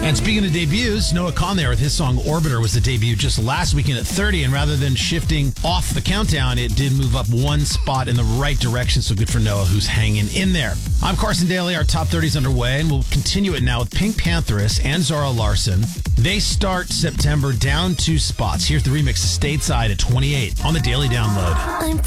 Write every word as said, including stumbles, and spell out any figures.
And speaking of debuts, Noah Kahan there with his song Orbiter was the debut just last weekend at thirty, and rather than shifting off the countdown, it did move up one spot in the right direction, so good for Noah, who's hanging in there. I'm Carson Daly. Our top thirty is underway, and we'll continue it now with Pink Pantheress and Zara Larsson. They start September down two spots. Here's the remix of Stateside at twenty-eight on the Daily Download. I'm